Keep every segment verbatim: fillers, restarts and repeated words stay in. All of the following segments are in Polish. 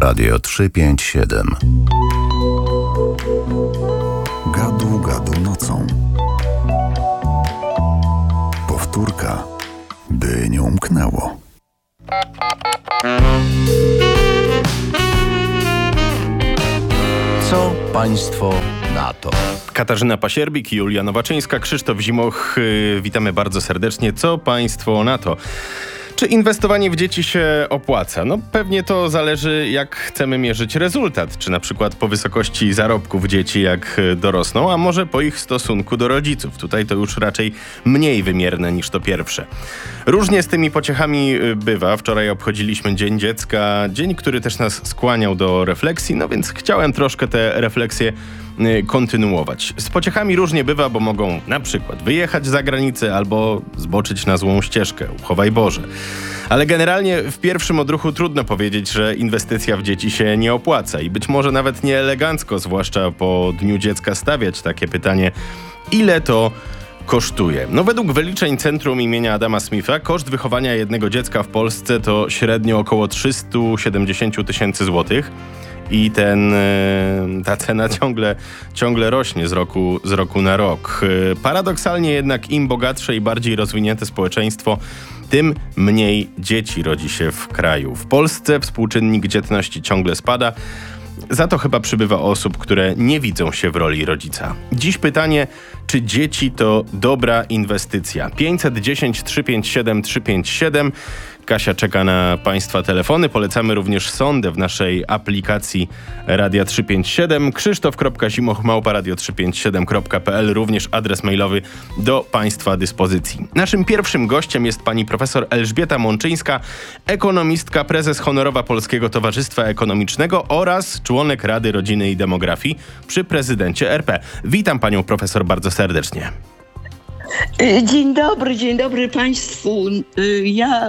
Radio trzysta pięćdziesiąt siedem. Gadu, gadu nocą. Powtórka, by nie umknęło. Co państwo na to? Katarzyna Pasierbik i Julia Nowaczyńska, Krzysztof Zimoch. Yy, witamy bardzo serdecznie. Co państwo na to? Czy inwestowanie w dzieci się opłaca? No pewnie to zależy, jak chcemy mierzyć rezultat. Czy na przykład po wysokości zarobków dzieci, jak dorosną, a może po ich stosunku do rodziców. Tutaj to już raczej mniej wymierne niż to pierwsze. Różnie z tymi pociechami bywa. Wczoraj obchodziliśmy Dzień Dziecka, dzień, który też nas skłaniał do refleksji, no więc chciałem troszkę te refleksje kontynuować. Z pociechami różnie bywa, bo mogą na przykład wyjechać za granicę albo zboczyć na złą ścieżkę. Uchowaj Boże. Ale generalnie w pierwszym odruchu trudno powiedzieć, że inwestycja w dzieci się nie opłaca i być może nawet nie elegancko, zwłaszcza po Dniu Dziecka, stawiać takie pytanie, ile to kosztuje. No według wyliczeń Centrum imienia Adama Smitha koszt wychowania jednego dziecka w Polsce to średnio około trzysta siedemdziesiąt tysięcy złotych. I ten, ta cena ciągle, ciągle rośnie z roku, z roku na rok. Paradoksalnie jednak im bogatsze i bardziej rozwinięte społeczeństwo, tym mniej dzieci rodzi się w kraju. W Polsce współczynnik dzietności ciągle spada, za to chyba przybywa osób, które nie widzą się w roli rodzica. Dziś pytanie, czy dzieci to dobra inwestycja? pięćset dziesięć trzysta pięćdziesiąt siedem trzysta pięćdziesiąt siedem. Kasia czeka na państwa telefony. Polecamy również sondę w naszej aplikacji Radia trzysta pięćdziesiąt siedem. krzysztof kropka zimoch małpa radio trzysta pięćdziesiąt siedem kropka p l. Również adres mailowy do państwa dyspozycji. Naszym pierwszym gościem jest pani profesor Elżbieta Mączyńska, ekonomistka, prezes honorowa Polskiego Towarzystwa Ekonomicznego oraz członek Rady Rodziny i Demografii przy prezydencie R P. Witam panią profesor bardzo serdecznie. Dzień dobry, dzień dobry państwu. Ja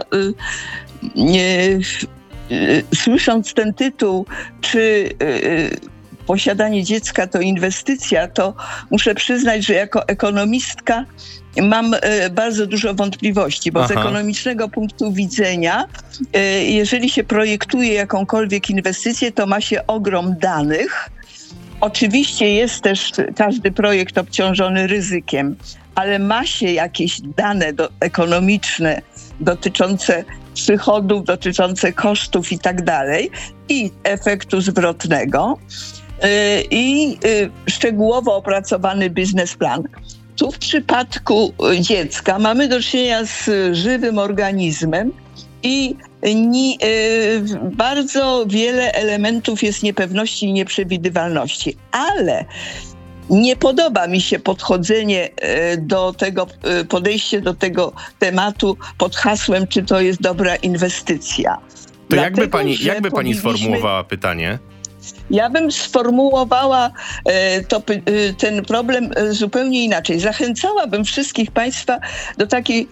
nie, słysząc ten tytuł, czy posiadanie dziecka to inwestycja, to muszę przyznać, że jako ekonomistka mam bardzo dużo wątpliwości, bo Aha. z ekonomicznego punktu widzenia, jeżeli się projektuje jakąkolwiek inwestycję, to ma się ogrom danych. Oczywiście jest też każdy projekt obciążony ryzykiem, ale ma się jakieś dane do, ekonomiczne dotyczące przychodów, dotyczące kosztów i tak dalej i efektu zwrotnego yy, i yy, szczegółowo opracowany biznesplan. Tu w przypadku dziecka mamy do czynienia z żywym organizmem i ni, yy, bardzo wiele elementów jest niepewności i nieprzewidywalności, ale nie podoba mi się podchodzenie do tego, podejście do tego tematu pod hasłem, czy to jest dobra inwestycja. To Dlatego, jakby pani, jakby pani powinniśmy... sformułowała pytanie? Ja bym sformułowała to, ten problem zupełnie inaczej. Zachęcałabym wszystkich państwa do takiej...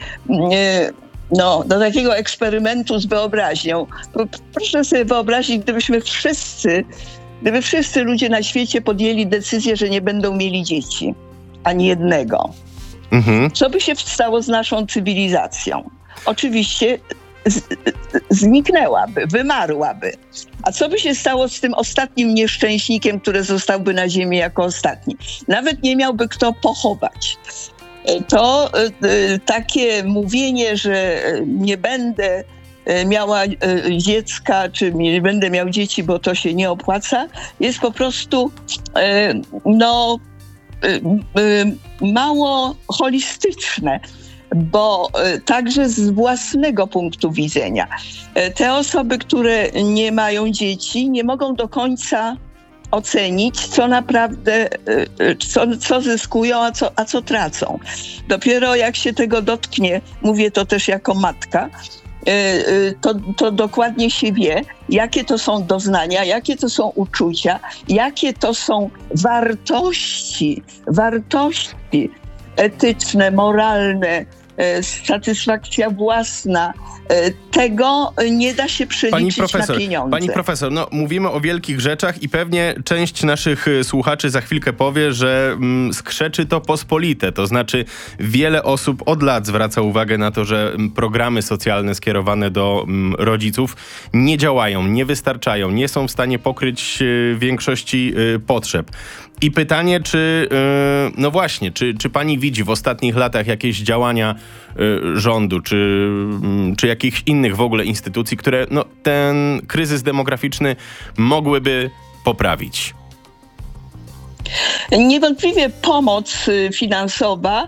No, do takiego eksperymentu z wyobraźnią. Proszę sobie wyobrazić, gdybyśmy wszyscy Gdyby wszyscy ludzie na świecie podjęli decyzję, że nie będą mieli dzieci, ani jednego, mhm. co by się stało z naszą cywilizacją? Oczywiście z, zniknęłaby, wymarłaby. A co by się stało z tym ostatnim nieszczęśnikiem, który zostałby na ziemi jako ostatni? Nawet nie miałby kto pochować. To y, takie mówienie, że nie będę miała dziecka, czy nie będę miał dzieci, bo to się nie opłaca, jest po prostu no, mało holistyczne, bo także z własnego punktu widzenia te osoby, które nie mają dzieci, nie mogą do końca ocenić, co naprawdę, co, co zyskują, a co, a co tracą. Dopiero jak się tego dotknie, mówię to też jako matka, To, to dokładnie się wie, jakie to są doznania, jakie to są uczucia, jakie to są wartości, wartości etyczne, moralne, satysfakcja własna, tego nie da się przeliczyć Pani profesor, na pieniądze. Pani profesor, no mówimy o wielkich rzeczach i pewnie część naszych słuchaczy za chwilkę powie, że mm, skrzeczy to pospolite. To znaczy wiele osób od lat zwraca uwagę na to, że programy socjalne skierowane do mm, rodziców nie działają, nie wystarczają, nie są w stanie pokryć y, większości y, potrzeb. I pytanie, czy, y, no właśnie, czy, czy pani widzi w ostatnich latach jakieś działania y, rządu, czy, y, czy jakichś innych w ogóle instytucji, które no, ten kryzys demograficzny mogłyby poprawić? Niewątpliwie pomoc finansowa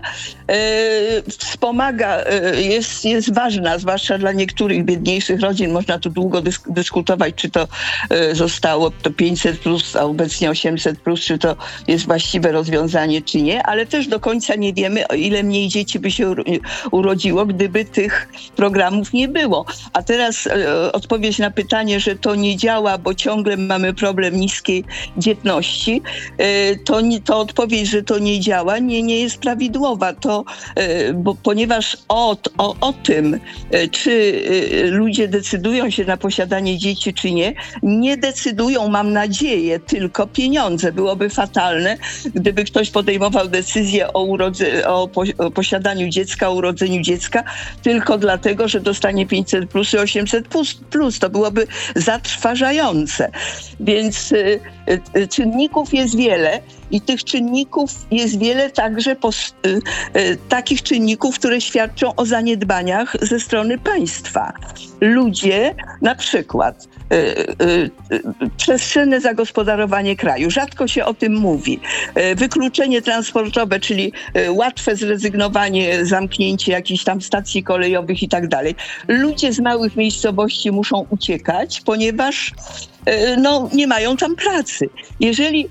e, wspomaga, e, jest, jest ważna, zwłaszcza dla niektórych biedniejszych rodzin. Można tu długo dysk- dyskutować, czy to e, zostało to pięćset plus, a obecnie osiemset plus, czy to jest właściwe rozwiązanie, czy nie, ale też do końca nie wiemy, o ile mniej dzieci by się uro- urodziło, gdyby tych programów nie było. A teraz e, odpowiedź na pytanie, że to nie działa, bo ciągle mamy problem niskiej dzietności, e, To, nie, to odpowiedź, że to nie działa, nie, nie jest prawidłowa. To, bo, ponieważ o, o, o tym, czy ludzie decydują się na posiadanie dzieci, czy nie, nie decydują, mam nadzieję, tylko pieniądze. Byłoby fatalne, gdyby ktoś podejmował decyzję o, urodze, o, po, o posiadaniu dziecka, o urodzeniu dziecka, tylko dlatego, że dostanie pięćset plus i osiemset plus, plus. To byłoby zatrważające. Więc y, y, czynników jest wiele. I tych czynników jest wiele także pos, y, y, takich czynników, które świadczą o zaniedbaniach ze strony państwa. Ludzie, na przykład y, y, y, przestrzenne zagospodarowanie kraju, rzadko się o tym mówi. Y, wykluczenie transportowe, czyli y, łatwe zrezygnowanie, zamknięcie jakichś tam stacji kolejowych i tak dalej. Ludzie z małych miejscowości muszą uciekać, ponieważ y, no, nie mają tam pracy. Jeżeli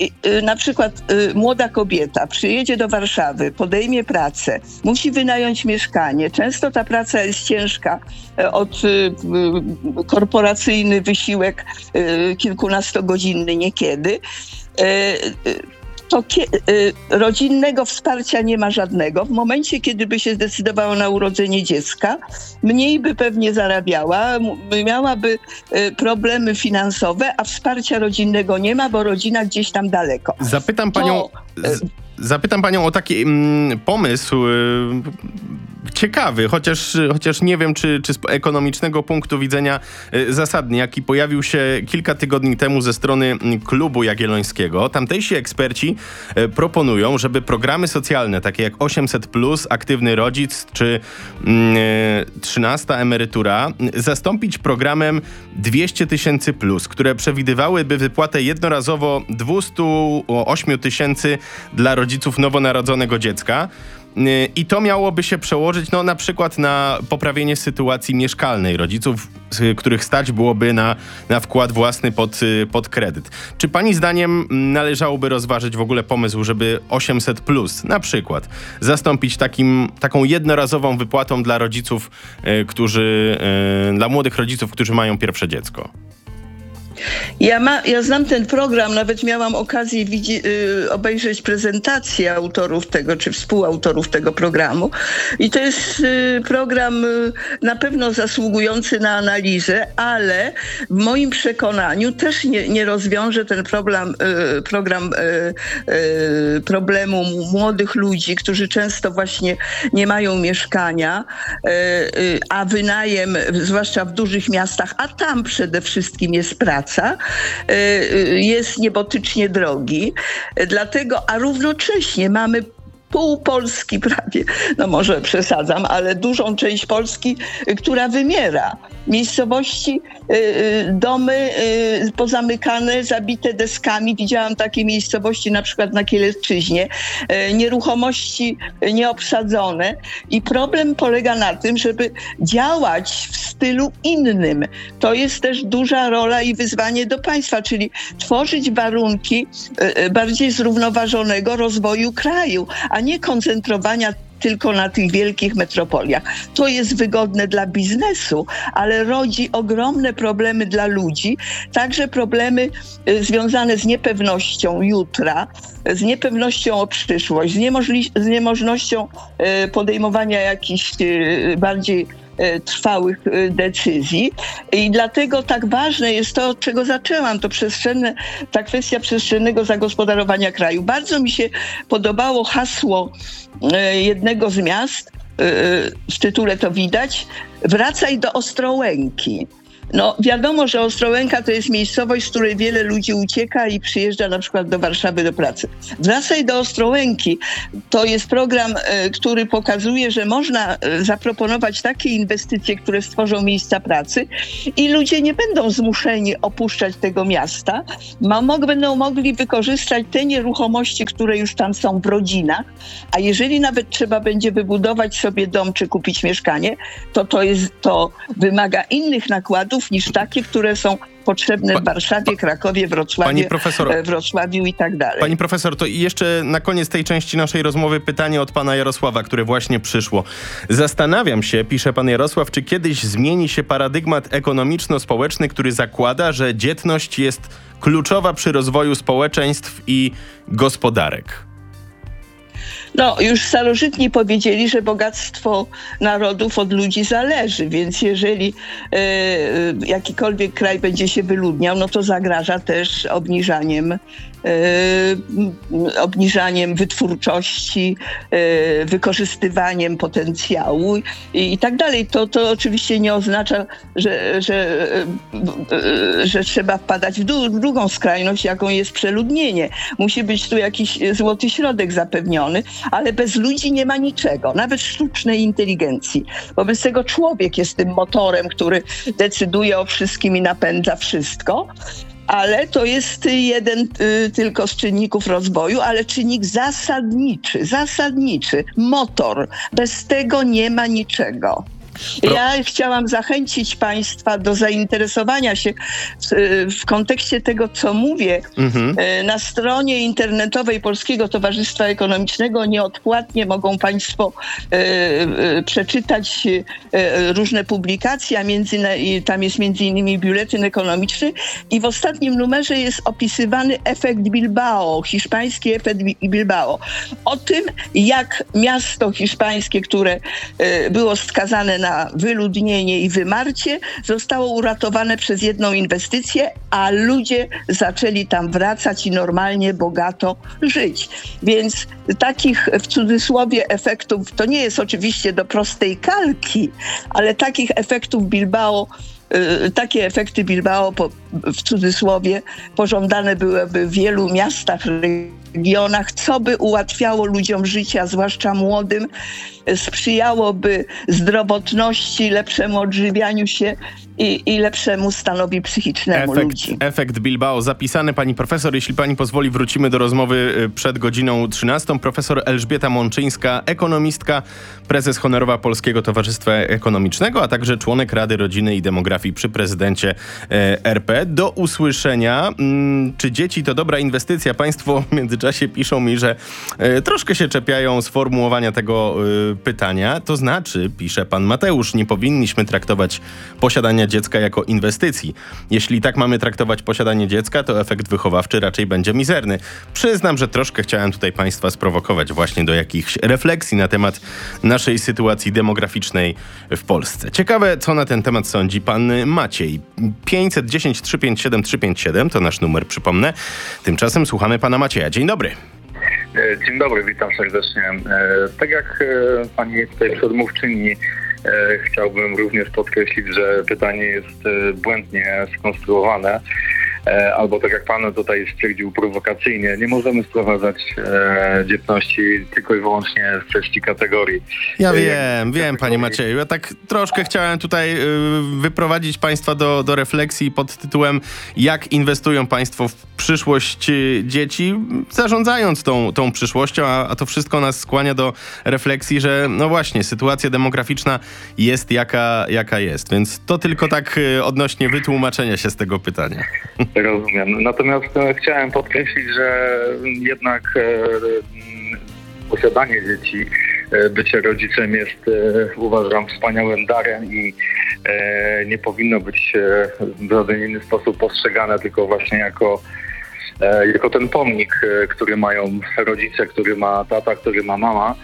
na przykład y, młoda kobieta przyjedzie do Warszawy, podejmie pracę, musi wynająć mieszkanie. Często ta praca jest ciężka, y, od y, y, korporacyjny wysiłek y, kilkunastogodzinny niekiedy. Y, y, to kie- y, rodzinnego wsparcia nie ma żadnego. W momencie, kiedy by się zdecydowała na urodzenie dziecka, mniej by pewnie zarabiała, m- miałaby y, problemy finansowe, a wsparcia rodzinnego nie ma, bo rodzina gdzieś tam daleko. Zapytam panią, To, z, zapytam panią o taki mm, pomysł y, ciekawy, chociaż, chociaż nie wiem, czy, czy z ekonomicznego punktu widzenia y, zasadny, jaki pojawił się kilka tygodni temu ze strony Klubu Jagiellońskiego. Tamtejsi eksperci y, proponują, żeby programy socjalne, takie jak osiemset plus, Aktywny Rodzic czy y, trzynasta emerytura, y, zastąpić programem dwieście tysięcy plus, które przewidywałyby wypłatę jednorazowo dwieście osiem tysięcy dla rodziców nowonarodzonego dziecka. I to miałoby się przełożyć no, na przykład na poprawienie sytuacji mieszkalnej rodziców, których stać byłoby na, na wkład własny pod, pod kredyt. Czy pani zdaniem należałoby rozważyć w ogóle pomysł, żeby osiemset plus na przykład zastąpić takim, taką jednorazową wypłatą dla rodziców, którzy, dla młodych rodziców, którzy mają pierwsze dziecko? Ja, ma, ja znam ten program, nawet miałam okazję widzi, y, obejrzeć prezentację autorów tego, czy współautorów tego programu. I to jest y, program y, na pewno zasługujący na analizę, ale w moim przekonaniu też nie, nie rozwiąże ten problem, y, program y, y, problemu młodych ludzi, którzy często właśnie nie mają mieszkania, y, y, a wynajem, zwłaszcza w dużych miastach, a tam przede wszystkim jest praca, jest niebotycznie drogi. Dlatego, a równocześnie mamy pół Polski prawie, no może przesadzam, ale dużą część Polski, która wymiera. Miejscowości, domy pozamykane, zabite deskami. Widziałam takie miejscowości na przykład na Kielecczyźnie. Nieruchomości nieobsadzone. I problem polega na tym, żeby działać w stylu innym. To jest też duża rola i wyzwanie do państwa, czyli tworzyć warunki bardziej zrównoważonego rozwoju kraju, a nie koncentrowania tylko na tych wielkich metropoliach. To jest wygodne dla biznesu, ale rodzi ogromne problemy dla ludzi, także problemy y, związane z niepewnością jutra, z niepewnością o przyszłość, z, niemożli- z niemożnością y, podejmowania jakichś y, bardziej trwałych decyzji. I dlatego tak ważne jest to, od czego zaczęłam, to przestrzenne, ta kwestia przestrzennego zagospodarowania kraju. Bardzo mi się podobało hasło jednego z miast, w tytule to widać, wracaj do Ostrołęki. No wiadomo, że Ostrołęka to jest miejscowość, z której wiele ludzi ucieka i przyjeżdża na przykład do Warszawy do pracy. Wracaj do Ostrołęki to jest program, który pokazuje, że można zaproponować takie inwestycje, które stworzą miejsca pracy i ludzie nie będą zmuszeni opuszczać tego miasta. Mog, będą mogli wykorzystać te nieruchomości, które już tam są w rodzinach, a jeżeli nawet trzeba będzie wybudować sobie dom czy kupić mieszkanie, to to, jest, to wymaga innych nakładów niż takie, które są potrzebne w Warszawie, Krakowie, Wrocławiu, Pani profesor, Wrocławiu i tak dalej. Pani profesor, to jeszcze na koniec tej części naszej rozmowy pytanie od pana Jarosława, które właśnie przyszło. Zastanawiam się, pisze pan Jarosław, czy kiedyś zmieni się paradygmat ekonomiczno-społeczny, który zakłada, że dzietność jest kluczowa przy rozwoju społeczeństw i gospodarek. No, już starożytni powiedzieli, że bogactwo narodów od ludzi zależy, więc jeżeli e, jakikolwiek kraj będzie się wyludniał, no to zagraża też obniżaniem, e, obniżaniem wytwórczości, e, wykorzystywaniem potencjału i, i tak dalej. To, to oczywiście nie oznacza, że, że, e, że trzeba wpadać w, du- w drugą skrajność, jaką jest przeludnienie. Musi być tu jakiś złoty środek zapewniony, ale bez ludzi nie ma niczego, nawet sztucznej inteligencji. Wobec tego człowiek jest tym motorem, który decyduje o wszystkim i napędza wszystko, ale to jest jeden y, tylko z czynników rozwoju, ale czynnik zasadniczy, zasadniczy, motor. Bez tego nie ma niczego. Ja chciałam zachęcić państwa do zainteresowania się w, w kontekście tego, co mówię. Mhm. Na stronie internetowej Polskiego Towarzystwa Ekonomicznego nieodpłatnie mogą państwo e, e, przeczytać e, różne publikacje, a między, tam jest między innymi biuletyn ekonomiczny i w ostatnim numerze jest opisywany efekt Bilbao, hiszpański efekt Bilbao. O tym, jak miasto hiszpańskie, które e, było skazane na na wyludnienie i wymarcie, zostało uratowane przez jedną inwestycję, a ludzie zaczęli tam wracać i normalnie, bogato żyć. Więc takich w cudzysłowie efektów, to nie jest oczywiście do prostej kalki, ale takich efektów Bilbao, takie efekty Bilbao po, w cudzysłowie pożądane byłyby w wielu miastach, regionach, co by ułatwiało ludziom życia, zwłaszcza młodym, sprzyjałoby zdrowotności, lepszemu odżywianiu się i, i lepszemu stanowi psychicznemu efekt, ludzi. Efekt Bilbao zapisany. Pani profesor, jeśli pani pozwoli, wrócimy do rozmowy przed godziną trzynastą. Profesor Elżbieta Mączyńska, ekonomistka, prezes honorowa Polskiego Towarzystwa Ekonomicznego, a także członek Rady Rodziny i Demografii przy prezydencie e, R P. Do usłyszenia. Hmm, czy dzieci to dobra inwestycja? Państwo w międzyczasie piszą mi, że e, troszkę się czepiają sformułowania tego e, pytania. To znaczy, pisze pan Mateusz, nie powinniśmy traktować posiadania dziecka jako inwestycji. Jeśli tak mamy traktować posiadanie dziecka, to efekt wychowawczy raczej będzie mizerny. Przyznam, że troszkę chciałem tutaj państwa sprowokować właśnie do jakichś refleksji na temat naszej sytuacji demograficznej w Polsce. Ciekawe, co na ten temat sądzi pan Maciej. pięćset dziesięć trzysta pięćdziesiąt siedem trzysta pięćdziesiąt siedem to nasz numer, przypomnę. Tymczasem słuchamy pana Macieja. Dzień dobry. Dzień dobry, witam serdecznie. Tak jak pani tutaj przedmówczyni, chciałbym również podkreślić, że pytanie jest błędnie skonstruowane, albo tak jak pan tutaj stwierdził prowokacyjnie, nie możemy sprowadzać dzietności tylko i wyłącznie w kwestii kategorii. Ja wiem, wiem panie Macieju, ja tak troszkę chciałem tutaj wyprowadzić państwa do, do refleksji pod tytułem jak inwestują państwo w przyszłość dzieci, zarządzając tą, tą przyszłością, a, a to wszystko nas skłania do refleksji, że no właśnie, sytuacja demograficzna jest jaka, jaka jest, więc to tylko tak odnośnie wytłumaczenia się z tego pytania. Rozumiem. Natomiast e, chciałem podkreślić, że jednak e, posiadanie dzieci, e, bycie rodzicem jest, e, uważam, wspaniałym darem i e, nie powinno być e, w żaden inny sposób postrzegane, tylko właśnie jako, e, jako ten pomnik, e, który mają rodzice, który ma tata, który ma mama.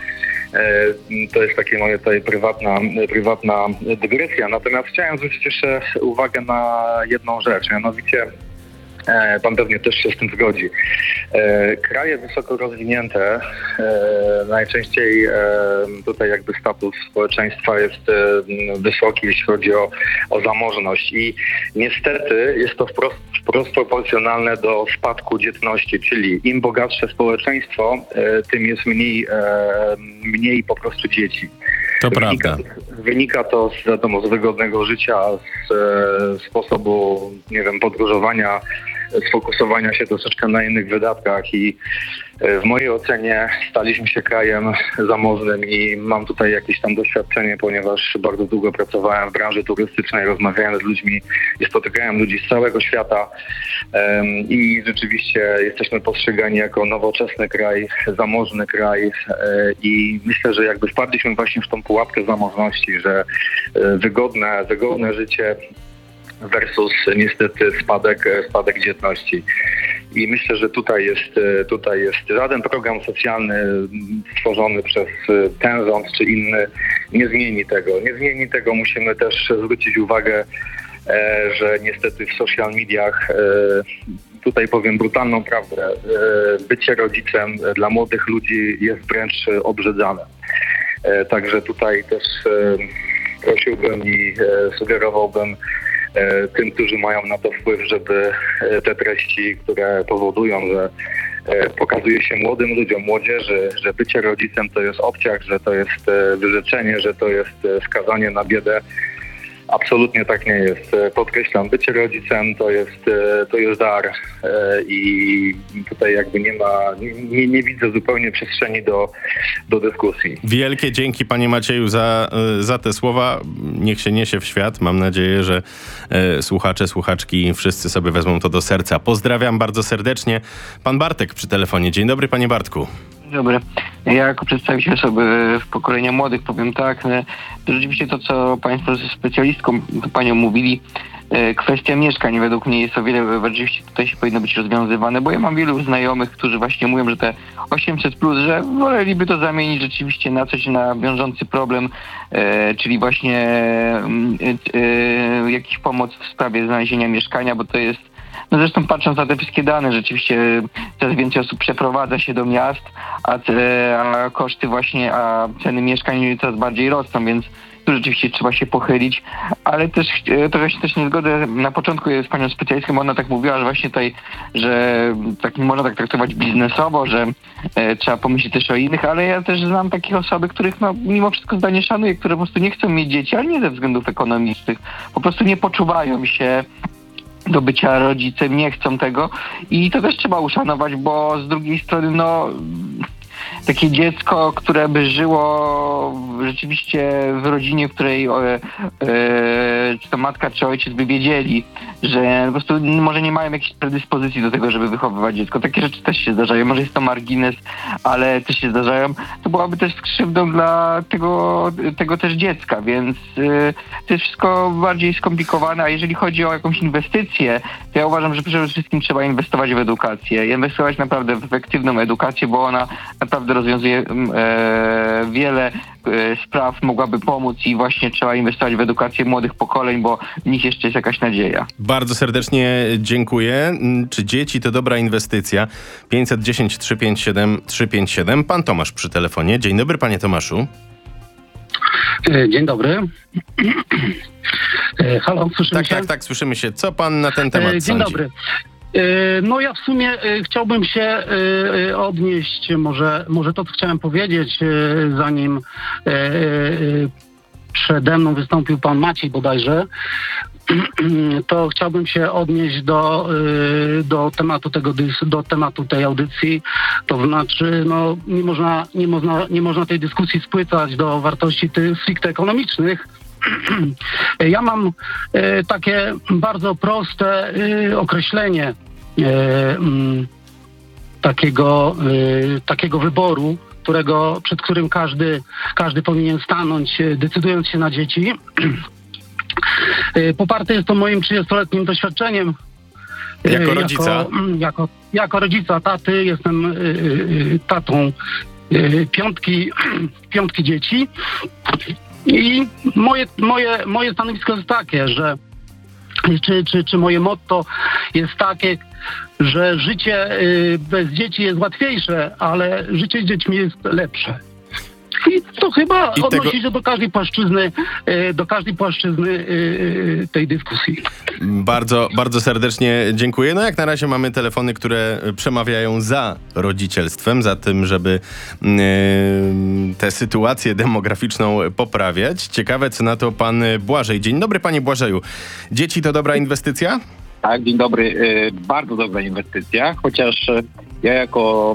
To jest takie moje tutaj prywatna, prywatna dygresja. Natomiast chciałem zwrócić jeszcze uwagę na jedną rzecz, mianowicie pan pewnie też się z tym zgodzi. Kraje wysoko rozwinięte, najczęściej tutaj jakby status społeczeństwa jest wysoki, jeśli chodzi o, o zamożność i niestety jest to wprost, wprost proporcjonalne do spadku dzietności, czyli im bogatsze społeczeństwo, tym jest mniej, mniej po prostu dzieci. To wynika, prawda. Wynika to z, wiadomo, z wygodnego życia, z e, sposobu, nie wiem, podróżowania, sfokusowania się troszeczkę na innych wydatkach i e, w mojej ocenie staliśmy się krajem zamożnym i mam tutaj jakieś tam doświadczenie, ponieważ bardzo długo pracowałem w branży turystycznej, rozmawiałem z ludźmi i spotykałem ludzi z całego świata e, i rzeczywiście jesteśmy postrzegani jako nowoczesny kraj, zamożny kraj e, i myślę, że jakby wpadliśmy właśnie w tą pułapkę zamożności, że e, wygodne, wygodne życie versus niestety spadek, spadek dzietności. I myślę, że tutaj jest, tutaj jest żaden program socjalny stworzony przez ten rząd czy inny nie zmieni tego. Nie zmieni tego. Musimy też zwrócić uwagę, że niestety w social mediach, tutaj powiem brutalną prawdę, bycie rodzicem dla młodych ludzi jest wręcz obrzydzane. Także tutaj też prosiłbym i sugerowałbym tym, którzy mają na to wpływ, żeby te treści, które powodują, że pokazuje się młodym ludziom, młodzieży, że bycie rodzicem to jest obciach, że to jest wyrzeczenie, że to jest skazanie na biedę. Absolutnie tak nie jest. Podkreślam, bycie rodzicem to jest, to jest dar i tutaj jakby nie ma, nie, nie widzę zupełnie przestrzeni do, do dyskusji. Wielkie dzięki, panie Macieju, za, za te słowa. Niech się niesie w świat. Mam nadzieję, że e, słuchacze, słuchaczki wszyscy sobie wezmą to do serca. Pozdrawiam bardzo serdecznie. Pan Bartek przy telefonie. Dzień dobry, panie Bartku. Dzień dobry. Ja jako przedstawiciel osoby pokolenia młodych powiem tak, to rzeczywiście to, co państwo ze specjalistką, panią mówili, kwestia mieszkań według mnie jest o wiele, rzeczywiście tutaj się powinno być rozwiązywane, bo ja mam wielu znajomych, którzy właśnie mówią, że te osiemset plus, że woleliby to zamienić rzeczywiście na coś, na wiążący problem, e, czyli właśnie e, e, jakiś pomoc w sprawie znalezienia mieszkania, bo to jest, no zresztą patrząc na te wszystkie dane, rzeczywiście coraz więcej osób przeprowadza się do miast, a, te, a koszty właśnie, a ceny mieszkań coraz bardziej rosną, więc tu rzeczywiście trzeba się pochylić, ale też trochę się też nie zgodzę. Na początku z panią specjalistką, ona tak mówiła, że właśnie tutaj, że tak nie można tak traktować biznesowo, że e, trzeba pomyśleć też o innych, ale ja też znam takie osoby, których no mimo wszystko zdanie szanuję, które po prostu nie chcą mieć dzieci, ale nie ze względów ekonomicznych. Po prostu nie poczuwają się do bycia rodzicem, nie chcą tego i to też trzeba uszanować, bo z drugiej strony no takie dziecko, które by żyło rzeczywiście w rodzinie, w której e, e, czy to matka, czy ojciec by wiedzieli, że po prostu może nie mają jakiejś predyspozycji do tego, żeby wychowywać dziecko. Takie rzeczy też się zdarzają. Może jest to margines, ale też się zdarzają. To byłaby też krzywdą dla tego, tego też dziecka, więc e, to jest wszystko bardziej skomplikowane, a jeżeli chodzi o jakąś inwestycję, to ja uważam, że przede wszystkim trzeba inwestować w edukację. Inwestować naprawdę w efektywną edukację, bo ona naprawdę rozwiązuje e, wiele e, spraw, mogłaby pomóc i właśnie trzeba inwestować w edukację młodych pokoleń, bo w nich jeszcze jest jakaś nadzieja. Bardzo serdecznie dziękuję. Czy dzieci to dobra inwestycja? pięćset dziesięć trzysta pięćdziesiąt siedem trzysta pięćdziesiąt siedem. Pan Tomasz przy telefonie. Dzień dobry, panie Tomaszu. Dzień dobry. Halo, słyszymy tak, się? Tak, tak, słyszymy się. Co pan na ten temat Dzień sądzi? dobry. No ja w sumie chciałbym się odnieść, może, może to, co chciałem powiedzieć, zanim przede mną wystąpił pan Maciej bodajże, to chciałbym się odnieść do, do tematu tego, do tematu tej audycji. To znaczy, no nie można, nie można, nie można tej dyskusji spłycać do wartości tych stricte ekonomicznych. Ja mam e, takie bardzo proste e, określenie e, m, takiego, e, takiego wyboru, którego, przed którym każdy, każdy powinien stanąć, e, decydując się na dzieci. E, poparte jest to moim trzydziestoletnim doświadczeniem. E, jako rodzica? Jako, jako, jako rodzica taty, jestem e, e, tatą y, piątki, piątki dzieci. I moje, moje, moje stanowisko jest takie, że czy, czy, czy moje motto jest takie, że życie y, bez dzieci jest łatwiejsze, ale życie z dziećmi jest lepsze. I to chyba I odnosi tego... się do każdej płaszczyzny, y, do każdej płaszczyzny y, tej dyskusji. Bardzo, bardzo serdecznie dziękuję. No jak na razie mamy telefony, które przemawiają za rodzicielstwem, za tym, żeby yy, tę sytuację demograficzną poprawiać. Ciekawe, co na to pan Błażej. Dzień dobry, panie Błażeju. Dzieci to dobra inwestycja? Tak, dzień dobry. Y, bardzo dobra inwestycja, chociaż y, ja jako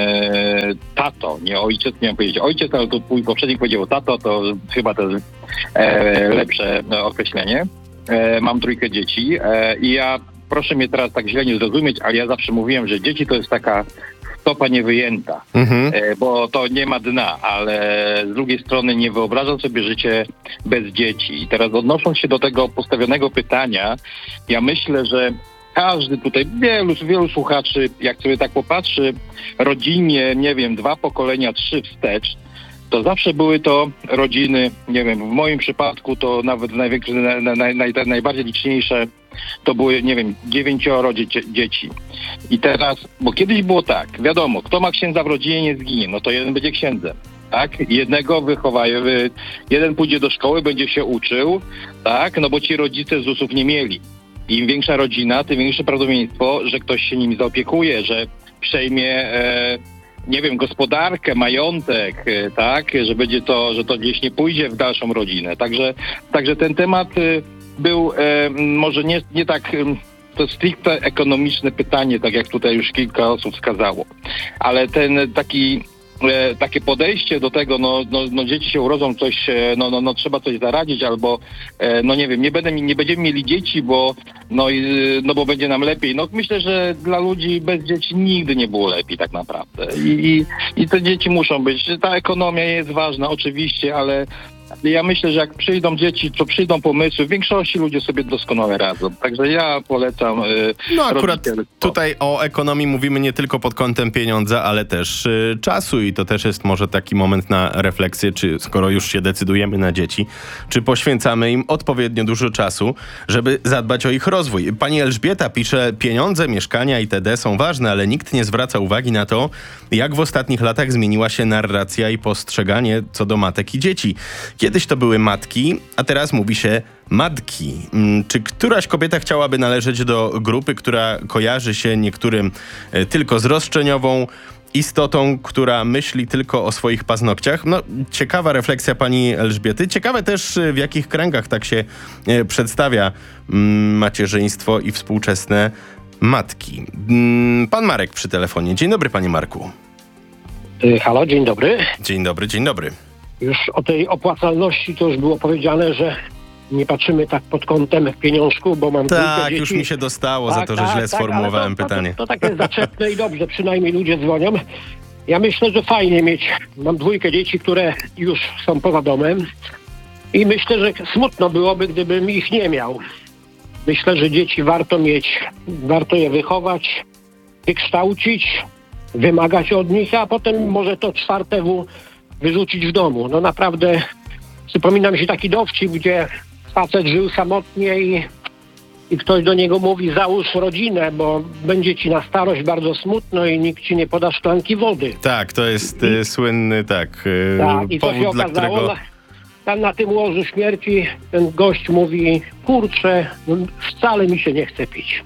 y, tato, nie ojciec, miałem powiedzieć ojciec, ale to mój poprzednik powiedział tato, to chyba to jest e, lepsze e, określenie. E, mam trójkę dzieci e, i ja, proszę mnie teraz tak źle nie zrozumieć, ale ja zawsze mówiłem, że dzieci to jest taka stopa niewyjęta, Mhm. e, bo to nie ma dna, ale z drugiej strony nie wyobrażam sobie życie bez dzieci. I teraz odnosząc się do tego postawionego pytania, ja myślę, że każdy tutaj, wielu, wielu słuchaczy, jak sobie tak popatrzy rodzinnie, nie wiem, dwa pokolenia, trzy wstecz, to zawsze były to rodziny, nie wiem, w moim przypadku to nawet największe, naj, naj, naj, najbardziej liczniejsze to były, nie wiem, dziewięcioro dzieci, dzieci. I teraz, bo kiedyś było tak, wiadomo, kto ma księdza w rodzinie nie zginie, no to jeden będzie księdzem, tak? Jednego wychowają, jeden pójdzie do szkoły, będzie się uczył, tak? No bo ci rodzice ZUS-ów nie mieli. Im większa rodzina, tym większe prawdopodobieństwo, że ktoś się nimi zaopiekuje, że przejmie, e, nie wiem, gospodarkę, majątek, e, tak, że będzie to, że to gdzieś nie pójdzie w dalszą rodzinę. Także, także ten temat e, był e, może nie, nie tak, e, to stricte ekonomiczne pytanie, tak jak tutaj już kilka osób wskazało, ale ten taki E, takie podejście do tego, no, no, no dzieci się urodzą, coś, e, no, no, no trzeba coś zaradzić, albo e, no nie wiem, nie, będę, nie będziemy mieli dzieci, bo no, i, no bo będzie nam lepiej. No myślę, że dla ludzi bez dzieci nigdy nie było lepiej tak naprawdę. I, i, i te dzieci muszą być. Ta ekonomia jest ważna oczywiście, ale ja myślę, że jak przyjdą dzieci, to przyjdą pomysły. W większości ludzie sobie doskonale radzą. Także ja polecam. Yy, No akurat tutaj o ekonomii mówimy nie tylko pod kątem pieniądza, ale też y, czasu i to też jest może taki moment na refleksję, czy skoro już się decydujemy na dzieci, czy poświęcamy im odpowiednio dużo czasu, żeby zadbać o ich rozwój. Pani Elżbieta pisze, pieniądze, mieszkania itd. Są ważne, ale nikt nie zwraca uwagi na to, jak w ostatnich latach zmieniła się narracja i postrzeganie co do matek i dzieci. Kiedyś to były matki, a teraz mówi się matki. Czy któraś kobieta chciałaby należeć do grupy, która kojarzy się niektórym tylko z roszczeniową istotą, która myśli tylko o swoich paznokciach? No, ciekawa refleksja pani Elżbiety. Ciekawe też, w jakich kręgach tak się przedstawia macierzyństwo i współczesne matki. Pan Marek przy telefonie. Dzień dobry, panie Marku. Halo, dzień dobry. Dzień dobry, dzień dobry. Już o tej opłacalności to już było powiedziane, że nie patrzymy tak pod kątem pieniążku, bo mam Tak, dzieci. już mi się dostało tak, za to, że tak, źle tak, sformułowałem to, to, pytanie. To, to, to takie zaczepne i dobrze, przynajmniej ludzie dzwonią. Ja myślę, że fajnie mieć, mam dwójkę dzieci, które już są poza domem i myślę, że smutno byłoby, gdybym ich nie miał. Myślę, że dzieci warto mieć, warto je wychować, wykształcić, wymagać od nich, a potem może to czwarte W wyrzucić w domu. No naprawdę przypomina mi się taki dowcip, gdzie facet żył samotnie i, i ktoś do niego mówi, załóż rodzinę, bo będzie ci na starość bardzo smutno i nikt ci nie poda szklanki wody. Tak, to jest y, słynny, tak, y, Tak, i to się powód, dla okazało, którego... na, tam na tym łożu śmierci ten gość mówi, kurczę, no, wcale mi się nie chce pić.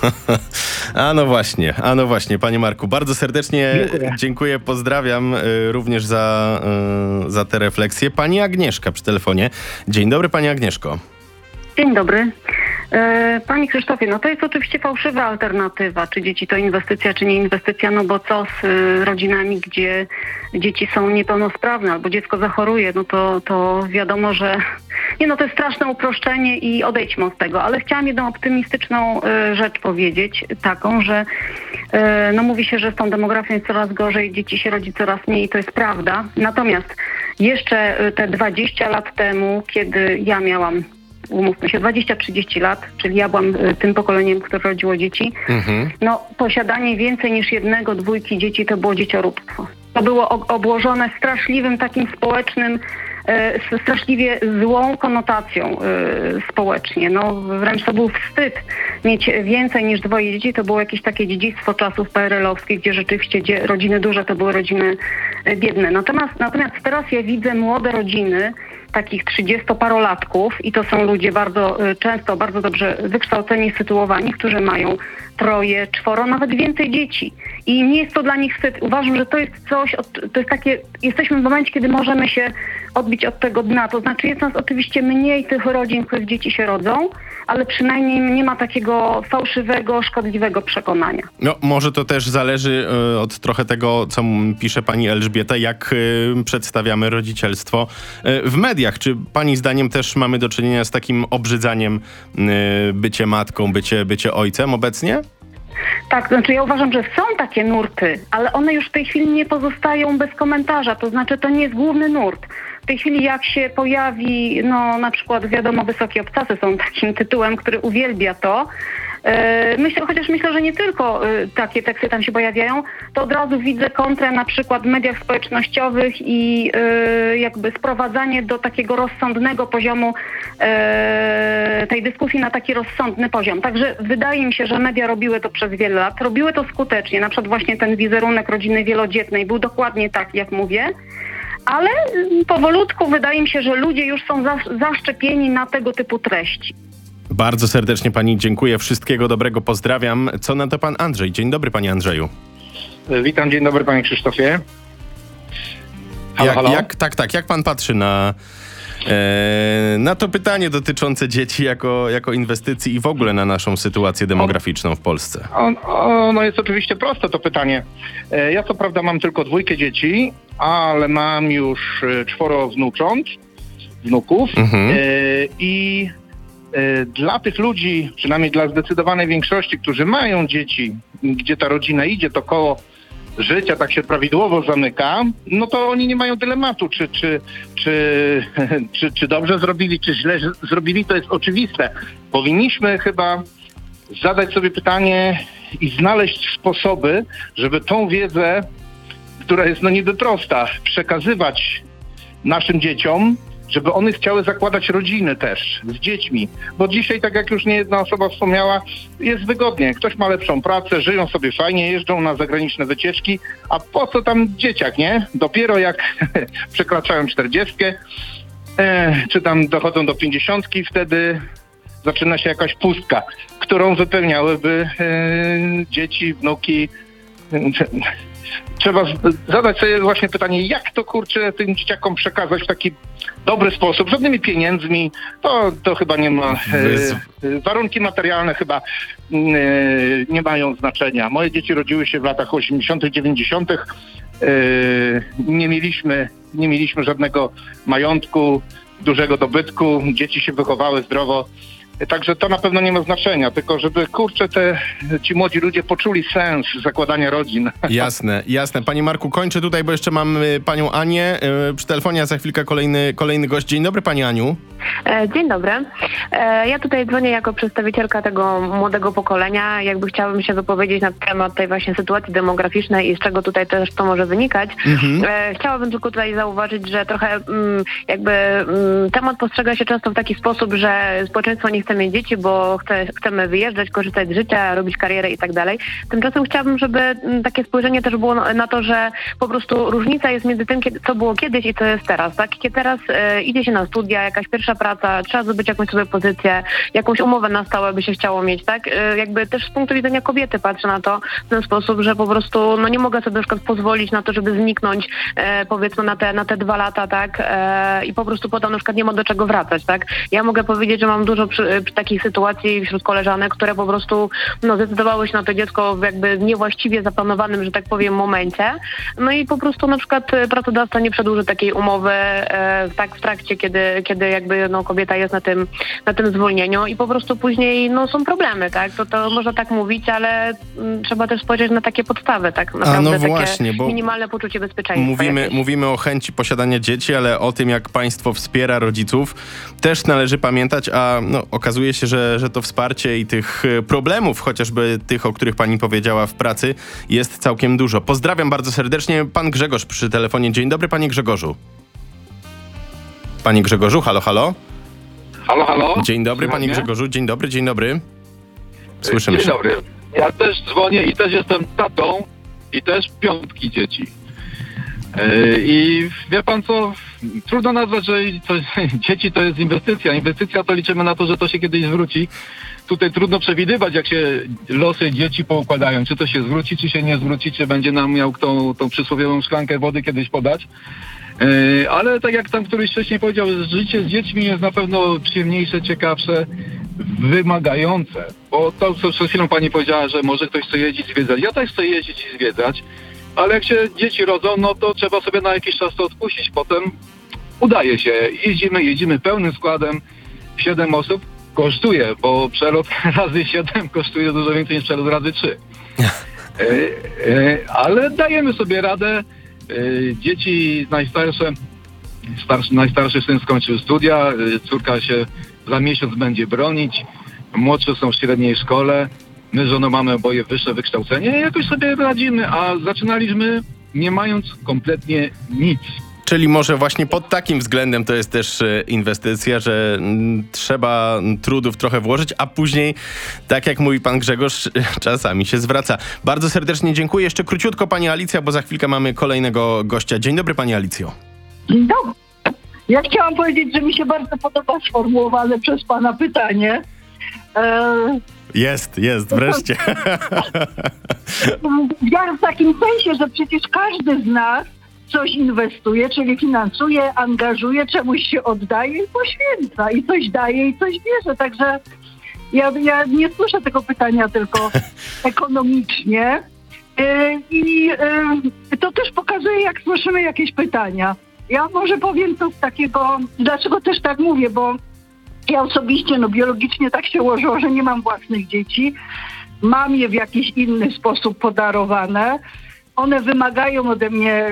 A no właśnie, a no właśnie, panie Marku, bardzo serdecznie Dziękuję. dziękuję, pozdrawiam y, również za, y, za te refleksje. Pani Agnieszka przy telefonie. Dzień dobry, pani Agnieszko. Dzień dobry. E, Panie Krzysztofie, no to jest oczywiście fałszywa alternatywa, czy dzieci to inwestycja, czy nie inwestycja, no bo co z y, rodzinami, gdzie dzieci są niepełnosprawne albo dziecko zachoruje, no to, to wiadomo, że nie no to jest straszne uproszczenie i odejdźmy od tego, ale chciałam jedną optymistyczną y, rzecz powiedzieć, taką, że y, no mówi się, że z tą demografią jest coraz gorzej, dzieci się rodzi coraz mniej, to jest prawda, natomiast jeszcze y, te dwadzieścia lat temu, kiedy ja miałam umówmy się, dwadzieścia trzydzieści lat, czyli ja byłam y, tym pokoleniem, które rodziło dzieci, Mhm. no posiadanie więcej niż jednego, dwójki dzieci to było dziecioróbstwo. to było obłożone straszliwym takim społecznym, e, straszliwie złą konotacją e, społecznie. No wręcz to był wstyd mieć więcej niż dwoje dzieci. To było jakieś takie dziedzictwo czasów P R L-owskich, gdzie rzeczywiście gdzie rodziny duże to były rodziny biedne. Natomiast, natomiast teraz ja widzę młode rodziny, takich trzydziestoparolatków i to są ludzie bardzo często, bardzo dobrze wykształceni, sytuowani, którzy mają troje, czworo, nawet więcej dzieci. I nie jest to dla nich wstyd. Uważam, że to jest coś, to jest takie, jesteśmy w momencie, kiedy możemy się odbić od tego dna. To znaczy jest nas oczywiście mniej tych rodzin, w których dzieci się rodzą, ale przynajmniej nie ma takiego fałszywego, szkodliwego przekonania. No, może to też zależy y, od trochę tego, co m- pisze pani Elżbieta, jak y, przedstawiamy rodzicielstwo y, w mediach. Czy pani zdaniem też mamy do czynienia z takim obrzydzaniem y, bycie matką, bycie, bycie ojcem obecnie? Tak, to znaczy ja uważam, że są takie nurty, ale one już w tej chwili nie pozostają bez komentarza, to znaczy to nie jest główny nurt. W tej chwili jak się pojawi, no na przykład wiadomo, Wysokie Obcasy są takim tytułem, który uwielbia to. Myślę, chociaż myślę, że nie tylko takie teksty tam się pojawiają, to od razu widzę kontrę na przykład w mediach społecznościowych i jakby sprowadzanie do takiego rozsądnego poziomu tej dyskusji na taki rozsądny poziom. Także wydaje mi się, że media robiły to przez wiele lat, robiły to skutecznie. Na przykład właśnie ten wizerunek rodziny wielodzietnej był dokładnie tak, jak mówię. Ale powolutku wydaje mi się, że ludzie już są zaszczepieni na tego typu treści. Bardzo serdecznie pani dziękuję. Wszystkiego dobrego, pozdrawiam. Co na to pan Andrzej? Dzień dobry, panie Andrzeju. Witam, dzień dobry, panie Krzysztofie. Halo, jak, halo? jak, tak, tak. Jak pan patrzy na, e, na to pytanie dotyczące dzieci jako, jako inwestycji i w ogóle na naszą sytuację demograficzną w Polsce? O, o, no jest oczywiście proste to pytanie. E, ja co prawda mam tylko dwójkę dzieci, ale mam już e, czworo wnucząt, wnuków Mhm. e, i e, dla tych ludzi, przynajmniej dla zdecydowanej większości, którzy mają dzieci, gdzie ta rodzina idzie, to koło życia tak się prawidłowo zamyka, no to oni nie mają dylematu, czy, czy, czy, czy, czy dobrze zrobili, czy źle zrobili, to jest oczywiste. Powinniśmy chyba zadać sobie pytanie i znaleźć sposoby, żeby tą wiedzę, która jest no niby prosta, przekazywać naszym dzieciom, żeby one chciały zakładać rodziny też z dziećmi. Bo dzisiaj, tak jak już niejedna osoba wspomniała, jest wygodnie. Ktoś ma lepszą pracę, żyją sobie fajnie, jeżdżą na zagraniczne wycieczki, a po co tam dzieciak, nie? Dopiero jak przekraczają czterdziestkę, e, czy tam dochodzą do pięćdziesiątki, wtedy zaczyna się jakaś pustka, którą wypełniałyby e, dzieci, wnuki. Trzeba zadać sobie właśnie pytanie, jak to kurczę tym dzieciakom przekazać w taki dobry sposób, żadnymi pieniędzmi, to, to chyba nie ma, e, warunki materialne chyba e, nie mają znaczenia. Moje dzieci rodziły się w latach osiemdziesiątych, dziewięćdziesiątych. E, nie mieliśmy, nie mieliśmy żadnego majątku, dużego dobytku, dzieci się wychowały zdrowo. Także to na pewno nie ma znaczenia, tylko żeby, kurczę, te, ci młodzi ludzie poczuli sens zakładania rodzin. Jasne, jasne. Panie Marku, kończę tutaj, bo jeszcze mam y, panią Anię y, przy telefonie, a za chwilkę kolejny, kolejny gość. Dzień dobry, pani Aniu. Dzień dobry. Ja tutaj dzwonię jako przedstawicielka tego młodego pokolenia. Jakby chciałabym się wypowiedzieć na temat tej właśnie sytuacji demograficznej i z czego tutaj też to może wynikać. Mhm. Chciałabym tylko tutaj zauważyć, że trochę jakby temat postrzega się często w taki sposób, że społeczeństwo nie chce mieć dzieci, bo chce, chcemy wyjeżdżać, korzystać z życia, robić karierę i tak dalej. Tymczasem chciałabym, żeby takie spojrzenie też było na to, że po prostu różnica jest między tym, co było kiedyś i co jest teraz. Tak? Kiedy teraz e, idzie się na studia, jakaś pierwsza praca, trzeba zdobyć jakąś sobie pozycję, jakąś umowę na stałe by się chciało mieć, tak? E, jakby też z punktu widzenia kobiety patrzę na to w ten sposób, że po prostu no nie mogę sobie na przykład pozwolić na to, żeby zniknąć e, powiedzmy na te, na te dwa lata, tak? E, I po prostu potem na przykład nie ma do czego wracać, tak? Ja mogę powiedzieć, że mam dużo przy, przy takich sytuacji wśród koleżanek, które po prostu no zdecydowały się na to dziecko w jakby niewłaściwie zaplanowanym, że tak powiem, momencie. No i po prostu na przykład pracodawca nie przedłuży takiej umowy e, tak w trakcie, kiedy, kiedy jakby no, kobieta jest na tym, na tym zwolnieniu i po prostu później no, są problemy, tak? To, to można tak mówić, ale mm, trzeba też spojrzeć na takie podstawy, tak naprawdę. A no właśnie, takie bo minimalne poczucie bezpieczeństwa. Mówimy, mówimy o chęci posiadania dzieci, ale o tym, jak państwo wspiera rodziców, też należy pamiętać, a no, okazuje się, że, że to wsparcie i tych problemów, chociażby tych, o których pani powiedziała w pracy, jest całkiem dużo. Pozdrawiam bardzo serdecznie. Pan Grzegorz przy telefonie. Dzień dobry, panie Grzegorzu. Panie Grzegorzu, halo, halo. Halo, halo. Dzień dobry, panie Grzegorzu. Dzień dobry, dzień dobry. Słyszymy Dzień się. dobry. Ja też dzwonię i też jestem tatą i też piątki dzieci. Yy, I wie pan co, trudno nazwać, że to, dzieci to jest inwestycja. Inwestycja to liczymy na to, że to się kiedyś zwróci. Tutaj trudno przewidywać, jak się losy dzieci poukładają. Czy to się zwróci, czy się nie zwróci, czy będzie nam miał kto tą przysłowiową szklankę wody kiedyś podać. Yy, ale tak jak tam któryś wcześniej powiedział, życie z dziećmi jest na pewno przyjemniejsze, ciekawsze, wymagające. Bo to, co przed chwilą pani powiedziała, że może ktoś chce jeździć, zwiedzać. Ja też chcę jeździć i zwiedzać. Ale jak się dzieci rodzą, no to trzeba sobie na jakiś czas to odpuścić. Potem udaje się. Jeździmy, jeździmy pełnym składem. Siedem osób kosztuje, bo przelot razy siedem kosztuje dużo więcej niż przelot razy trzy. e, e, ale dajemy sobie radę. E, dzieci najstarsze, starszy, najstarszy syn skończył studia, e, córka się za miesiąc będzie bronić. Młodsze są w średniej szkole. My z żoną mamy oboje wyższe wykształcenie i jakoś sobie radzimy, a zaczynaliśmy nie mając kompletnie nic. Czyli może właśnie pod takim względem to jest też inwestycja, że mm, trzeba trudów trochę włożyć, a później, tak jak mówi pan Grzegorz, czasami się zwraca. Bardzo serdecznie dziękuję. Jeszcze króciutko pani Alicja, bo za chwilkę mamy kolejnego gościa. Dzień dobry, pani Alicjo. Dzień dobry. Ja chciałam powiedzieć, że mi się bardzo podoba sformułowane przez pana pytanie. E... Jest, jest, wreszcie. Ja w takim sensie, że przecież każdy z nas coś inwestuje, czyli finansuje, angażuje, czemuś się oddaje i poświęca. I coś daje i coś bierze. Także ja, ja nie słyszę tego pytania tylko ekonomicznie. Yy, I yy, to też pokazuje, jak słyszymy jakieś pytania. Ja może powiem coś takiego, dlaczego też tak mówię, bo ja osobiście, no biologicznie tak się ułożyło, że nie mam własnych dzieci. Mam je w jakiś inny sposób podarowane. One wymagają ode mnie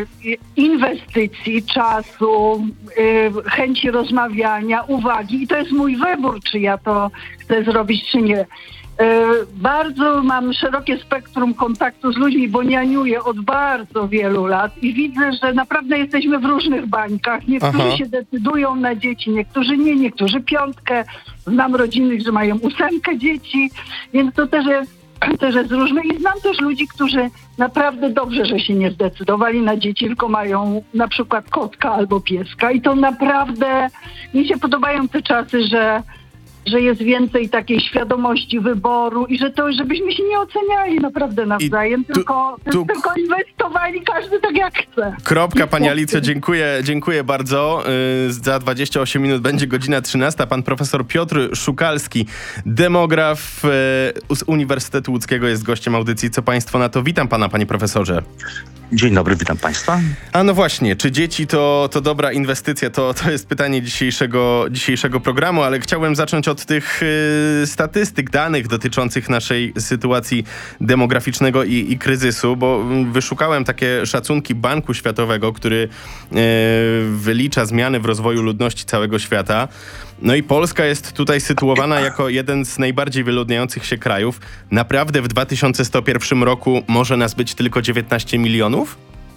inwestycji, czasu, yy, chęci rozmawiania, uwagi i to jest mój wybór, czy ja to chcę zrobić, czy nie. Yy, bardzo mam szerokie spektrum kontaktu z ludźmi, bo nianiuję od bardzo wielu lat i widzę, że naprawdę jesteśmy w różnych bańkach. Niektórzy Aha. się decydują na dzieci, niektórzy nie, niektórzy piątkę. Znam rodziny, że mają ósemkę dzieci, więc to też jest też jest różne i znam też ludzi, którzy naprawdę dobrze, że się nie zdecydowali na dzieci, tylko mają na przykład kotka albo pieska i to naprawdę mi się podobają te czasy, że że jest więcej takiej świadomości wyboru i że to, żebyśmy się nie oceniali naprawdę nawzajem, tu, tylko, tu, tylko inwestowali każdy tak jak chce. Kropka, pani Alicjo, dziękuję, dziękuję bardzo. Yy, za dwadzieścia osiem minut będzie godzina trzynasta. Pan profesor Piotr Szukalski, demograf yy, z Uniwersytetu Łódzkiego jest gościem audycji Co Państwo na to? Witam pana, panie profesorze. Dzień dobry, witam państwa. A no właśnie, czy dzieci to, to dobra inwestycja? To, to jest pytanie dzisiejszego, dzisiejszego programu, ale chciałbym zacząć od tych y, statystyk, danych dotyczących naszej sytuacji demograficznego i, i kryzysu, bo wyszukałem takie szacunki Banku Światowego, który y, wylicza zmiany w rozwoju ludności całego świata. No i Polska jest tutaj sytuowana jako jeden z najbardziej wyludniających się krajów. Naprawdę w dwa tysiące sto pierwszym roku może nas być tylko dziewiętnaście milionów?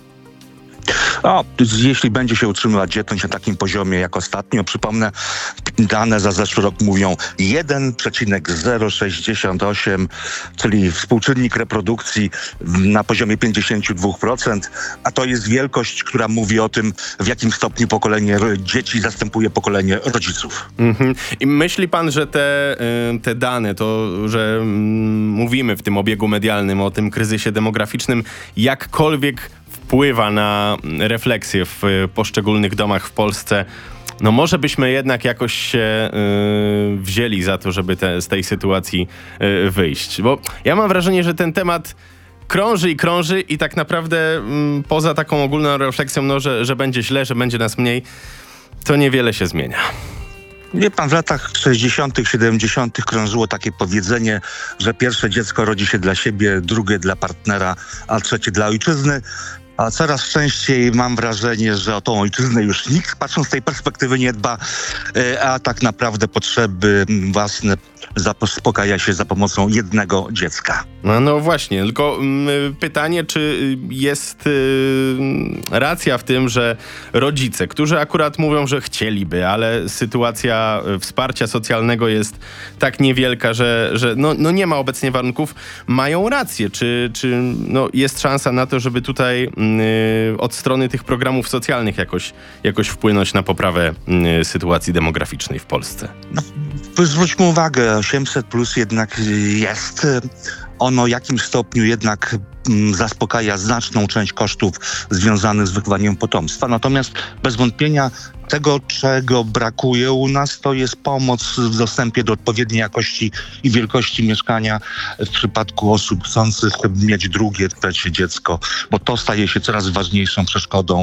O, jeśli będzie się utrzymywać dzietność na takim poziomie jak ostatnio, przypomnę, dane za zeszły rok mówią jeden przecinek zero sześćdziesiąt osiem, czyli współczynnik reprodukcji na poziomie pięćdziesiąt dwa procent, a to jest wielkość, która mówi o tym, w jakim stopniu pokolenie dzieci zastępuje pokolenie rodziców. Mhm. I myśli pan, że te, te dane, to, że mm, mówimy w tym obiegu medialnym o tym kryzysie demograficznym, jakkolwiek wpływa na refleksję w poszczególnych domach w Polsce? No może byśmy jednak jakoś się y, wzięli za to, żeby te, z tej sytuacji y, wyjść. Bo ja mam wrażenie, że ten temat krąży i krąży i tak naprawdę y, poza taką ogólną refleksją, no, że, że będzie źle, że będzie nas mniej, to niewiele się zmienia. Wie pan, w latach sześćdziesiątych, siedemdziesiątych krążyło takie powiedzenie, że pierwsze dziecko rodzi się dla siebie, drugie dla partnera, a trzecie dla ojczyzny. A coraz częściej mam wrażenie, że o tą ojczyznę już nikt, patrząc z tej perspektywy, nie dba, a tak naprawdę potrzeby własne zaspokaja się za pomocą jednego dziecka. No, no właśnie, tylko mm, pytanie, czy jest y, racja w tym, że rodzice, którzy akurat mówią, że chcieliby, ale sytuacja wsparcia socjalnego jest tak niewielka, że, że no, no nie ma obecnie warunków, mają rację. Czy, czy no jest szansa na to, żeby tutaj y, od strony tych programów socjalnych jakoś, jakoś wpłynąć na poprawę y, sytuacji demograficznej w Polsce? No, zwróćmy uwagę, osiemset plus jednak jest. Ono w jakimś stopniu jednak zaspokaja znaczną część kosztów związanych z wychowaniem potomstwa. Natomiast bez wątpienia tego, czego brakuje u nas, to jest pomoc w dostępie do odpowiedniej jakości i wielkości mieszkania w przypadku osób chcących mieć drugie, trzecie dziecko, bo to staje się coraz ważniejszą przeszkodą